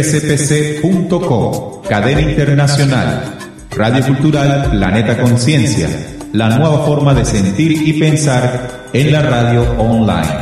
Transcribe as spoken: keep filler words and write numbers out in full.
s p c punto com, cadena internacional, Radio Cultural Planeta Conciencia, la nueva forma de sentir y pensar en la radio online.